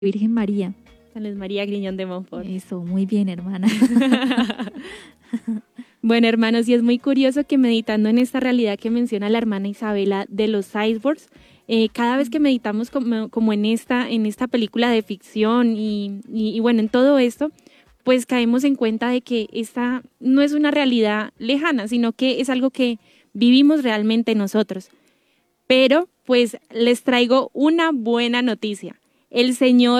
Virgen María. San Luis María Griñón de Montfort. Eso, muy bien, hermana. Bueno, hermanos, y es muy curioso que meditando en esta realidad que menciona la hermana Isabela de los cyborgs, cada vez que meditamos como en esta película de ficción y bueno, en todo esto, pues caemos en cuenta de que esta no es una realidad lejana, sino que es algo que vivimos realmente nosotros. Pero pues les traigo una buena noticia. El Señor